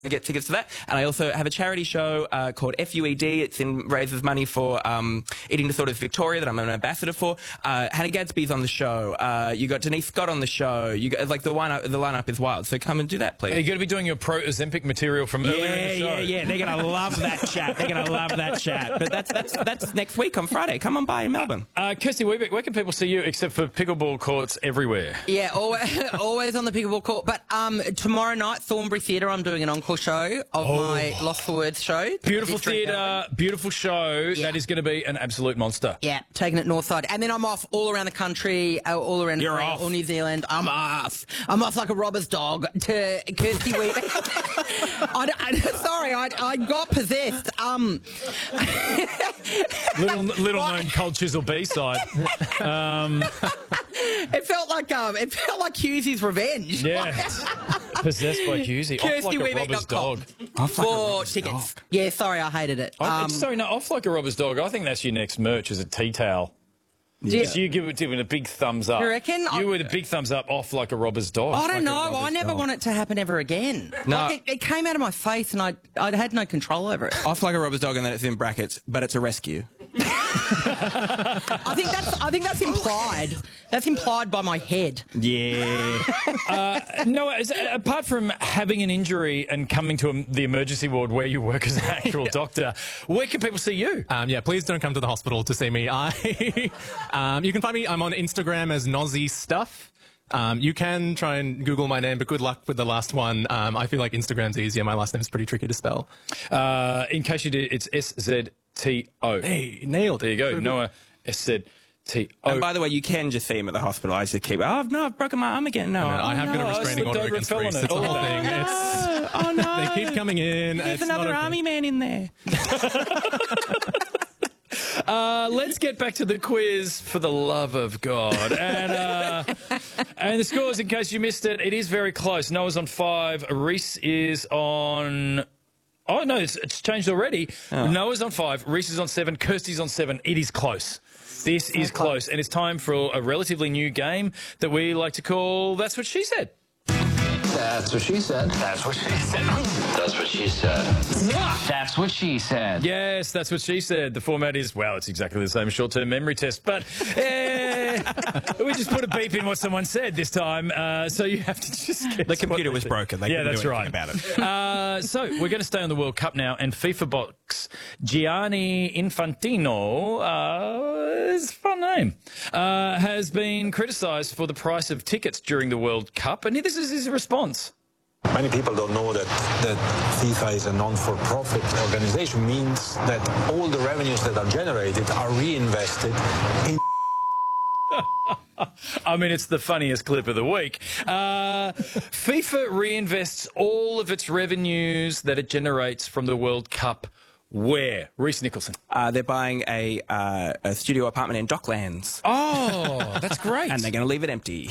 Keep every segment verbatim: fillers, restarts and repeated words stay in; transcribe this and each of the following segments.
get tickets to that. And I also have a charity show uh, called F U E D. It's in raises money for um, Eating Disorders Victoria that I'm an ambassador for. Uh, Hannah Gadsby's on the show. Uh, you got Denise Scott on the show. You got, like the lineup, the lineup is wild. So come and do that, please. Are you going to be doing your pro Ozempic material from earlier yeah, in the show? Yeah, yeah, They're going to love that chat. They're going to love that chat. But that's that's that's next week on Friday. Come on by in Melbourne. Uh, uh, Kirsty Weebeck, where can people see you except for pickleball courts everywhere? Yeah, always, always on the pickleball court. But um, tomorrow night, Thornbury Theatre, I'm doing an encore show of Oh. my Lost for Words show. Beautiful District theatre, Melbourne. beautiful show. Yeah. That is going to be an absolute monster. Yeah, taking it northside. And then I'm off all around the country, uh, all around You're Australia, off. all New Zealand. I'm off. I'm off like a robber's dog to Kirsty Weebeck. I, I, sorry, I, I got possessed. Um, Little, little known cold chisel B-side. Um, it felt like um, it felt like Hughesy's revenge. yeah. Possessed by Husey. Off like a robber's dog. For tickets. Yeah, sorry, I hated it. I, Um, sorry, no, off like a robber's dog. I think that's your next merch as a tea towel. Yeah. Just you give it giving a big thumbs up. You reckon? You I- were the big thumbs up off like a robber's dog. I Like don't a know. I robber's never dog. want it to happen ever again. No. Like it, it came out of my face and I I had no control over it. Off like a robber's dog, and then it's in brackets, but it's a rescue. I think that's I think that's implied. That's implied by my head. Yeah. No, as, apart from having an injury and coming to a, the emergency ward where you work as an actual doctor, where can people see you? Um, yeah, please don't come to the hospital to see me. I, um, you can find me. I'm on Instagram as Nozzy Stuff. Um, you can try and Google my name, but good luck with the last one. Um, I feel like Instagram's easier. My last name's pretty tricky to spell. Uh, in case you did, it's S Z T O. Hey, nailed. There you go, Noah S Z T O. And by the way, you can just see him at the hospital. I just keep, oh, no, I've broken my arm again. No, No, I oh, have no. got a I restraining slipped order over and against fell on Reese. it. It's the whole Oh, thing. It's, Oh, oh, no. they keep coming in. There's It's not another okay. army man in there. Uh, let's get back to the quiz, for the love of God. And uh, and the scores, in case you missed it, it is very close. Noah's on five. Reese is on... Oh, no, it's, it's changed already. Noah's on five. Reese is on seven. Kirsty's on seven. It is close. This is close. And it's time for a relatively new game that we like to call That's What She Said. That's what she said. That's what she said. That's what she said. That's what she said. Yes, that's what she said. The format is, well, it's exactly the same as short-term memory test, but eh, we just put a beep in what someone said this time, uh, so you have to just guess. The computer what was they- broken. They yeah, couldn't that's do right. anything about it. Uh, so we're going to stay on the World Cup now, and FIFA box Gianni Infantino, uh, is a fun name, uh, has been criticised for the price of tickets during the World Cup, and this is his response. Many people don't know that, that FIFA is a non-for-profit organization, means that all the revenues that are generated are reinvested in... I mean, it's the funniest clip of the week. Uh, FIFA reinvests all of its revenues that it generates from the World Cup. Where? Reece Nicholson. Uh, they're buying a, uh, a studio apartment in Docklands. Oh, that's great. And they're going to leave it empty.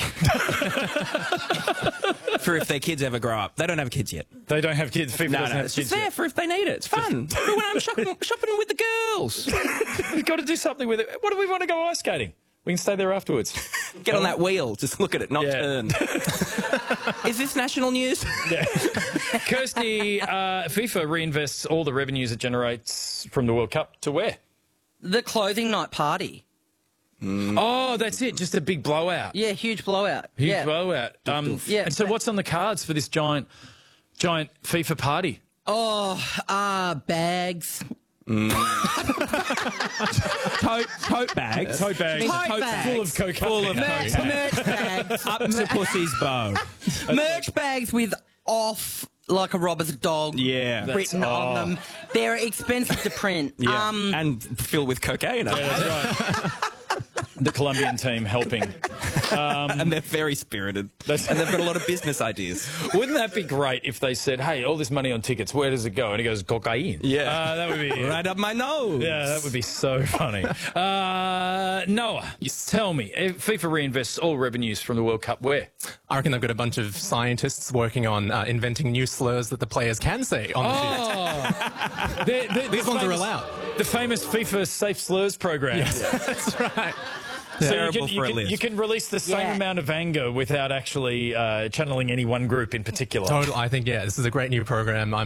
For if their kids ever grow up. They don't have kids yet. They don't have kids. FIFA No, doesn't no, have it's kids just there yet. for if they need it. It's fun. But when I'm shopping, shopping with the girls. We've got to do something with it. What do we want to go ice skating? We can stay there afterwards. Get on that wheel. Just look at it, not Yeah. turn. Is this national news? Yeah. Kirsty, uh, FIFA reinvests all the revenues it generates from the World Cup to where? The closing night party. Oh, that's it. Just a big blowout. Yeah, huge blowout. Huge yeah. blowout. Um, Yeah. And so what's on the cards for this giant, giant FIFA party? Oh, uh, bags. tote, tote bags. Tote bags. Tote Tote bags. Full of cocaine. Full of Merch, cocaine. merch bags. Up to pussy's bow. Merch bags with off like a robber's dog Yeah. That's- written on oh. them. They're expensive to print. Yeah. Um, and filled with cocaine. That's right. The Colombian team helping. And they're very spirited. That's- and they've got a lot of business ideas. Wouldn't that be great if they said, hey, all this money on tickets, where does it go? And he goes, cocaine. Yeah. Uh, that would be... Right up my nose. Yeah, that would be so funny. Uh, Noah, tell me, if FIFA reinvests all revenues from the World Cup, where? I reckon they've got a bunch of scientists working on uh, inventing new slurs that the players can say on the field. Oh, the, the, These the ones are famous- allowed. The famous FIFA Safe Slurs program. That's right. So you Terrible can, you, for a can, list. you can release the same Yeah. amount of anger without actually uh, channeling any one group in particular. Total. I think, yeah, this is a great new program. I'm